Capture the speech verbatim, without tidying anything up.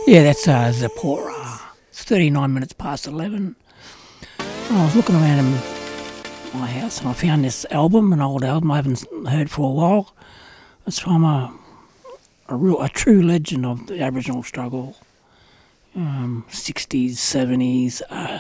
Yeah, that's uh, Zipporah. It's thirty-nine minutes past eleven. I was looking around in my house and I found this album, an old album I haven't heard for a while. It's from a, a real, a true legend of the Aboriginal struggle. Um, sixties, seventies, uh,